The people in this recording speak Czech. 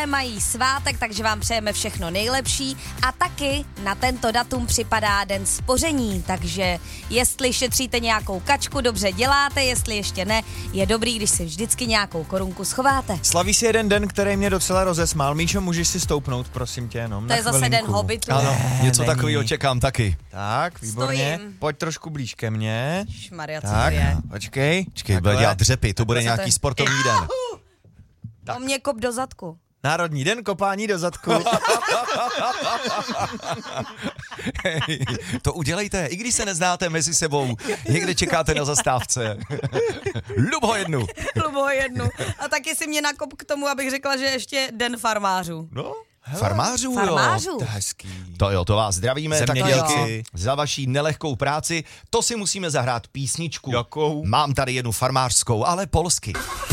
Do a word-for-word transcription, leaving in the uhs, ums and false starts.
mají svátek, takže vám přejeme všechno nejlepší a taky na tento datum připadá den spoření, takže jestli šetříte nějakou kačku, dobře děláte, jestli ještě ne, je dobrý, když si vždycky nějakou korunku schováte. Slaví si jeden den, který mě docela rozesmál. Míšo, můžeš si stoupnout, prosím tě, jenom To na je zase chvilinku. den hobbitu. Ano, něco není. takového čekám taky. Tak, výborně. Stojím. Pojď trošku blíž ke mně. Šmarja, co Tak, to je? počkej. Počkej, bude Takhle. dělat dřepy, to bude Takhle se to nějaký je. sportovní den. To mě kop do zadku. Národní den kopání do zadku. Hej, to udělejte, i když se neznáte mezi sebou. Někde čekáte na zastávce. Lubo jednu. Lubo jednu. A taky si mě nakop k tomu, abych řekla, že ještě den farmářů. No, farmářů, Farmářů. jo. To je hezký. To jo, to vás zdravíme, Zemědělci. taky za vaší nelehkou práci. To si musíme zahrát písničku. Jakou? Mám tady jednu farmářskou, ale polsky.